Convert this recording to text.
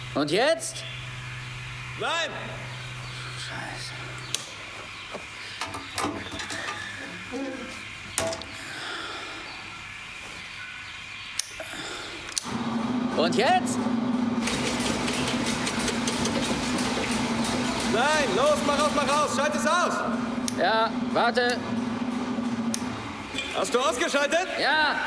Und jetzt? Nein! Scheiße. Und jetzt? Nein, los, mach aus, schalt es aus! Ja, warte. Hast du ausgeschaltet? Ja.